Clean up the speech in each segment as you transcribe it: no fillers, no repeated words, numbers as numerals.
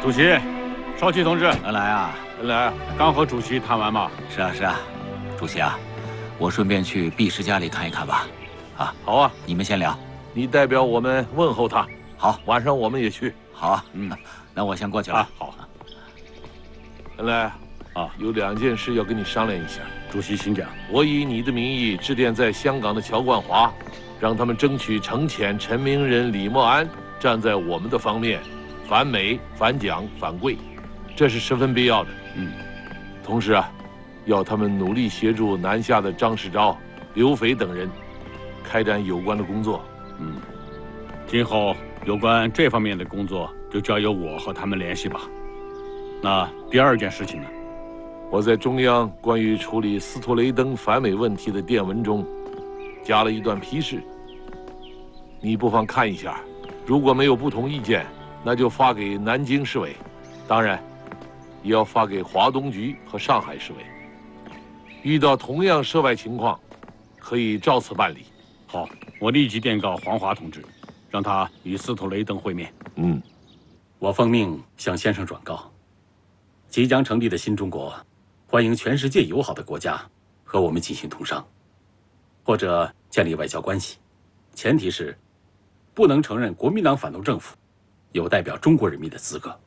主席，少奇同志， 恩来啊， 恩来，刚和主席谈完嘛？ 是啊是啊，主席啊，我顺便去毕氏家里看一看吧。啊， 好啊， 你们先聊。 你代表我们问候他。 好， 晚上我们也去。 好啊，那我先过去了。 好。 恩来啊， 有2件事要跟你商量一下。 主致请讲。 我以你的名义致电在香港的乔冠华，让他们争取惩遣陈明仁、李默安，站在我们的方面，反美、反蒋、反贵，这是十分必要的。同时啊，要他们努力协助南下的张世钊、刘斐等人，开展有关的工作。 今后有关这方面的工作，就交由我和他们联系吧。那第2件事情呢？ 我在中央关于处理斯托雷登反美问题的电文中，加了一段批示，你不妨看一下。如果没有不同意见，那就发给南京市委，当然，也要发给华东局和上海市委。遇到同样涉外情况，可以照此办理。 好，我立即电告黄华同志，让他与斯托雷登会面。 我奉命向先生转告，即将成立的新中国，欢迎全世界友好的国家和我们进行通商，或者建立外交关系，前提是不能承认国民党反动政府有代表中国人民的资格。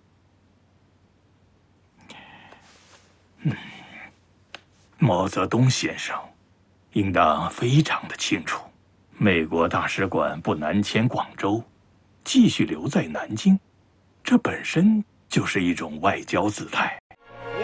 毛泽东先生应当非常的清楚，美国大使馆不南迁广州，继续留在南京，这本身就是一种外交姿态。